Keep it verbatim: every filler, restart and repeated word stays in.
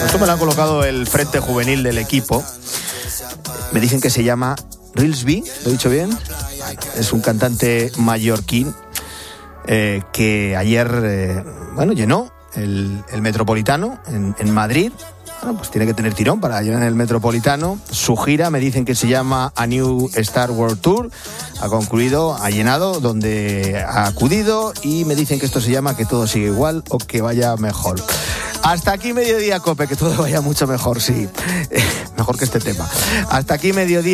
Esto me lo ha colocado el frente juvenil del equipo. Me dicen que se llama Rilsby, ¿lo he dicho bien? Es un cantante mallorquín eh, que ayer eh, bueno, llenó el, el Metropolitano en, en Madrid. Bueno, pues tiene que tener tirón para llenar el Metropolitano. Su gira, me dicen que se llama A New Star World Tour. Ha concluido, ha llenado donde ha acudido y me dicen que esto se llama Que todo sigue igual o que vaya mejor. Hasta aquí Mediodía Cope, que todo vaya mucho mejor, sí. Mejor que este tema. Hasta aquí Mediodía.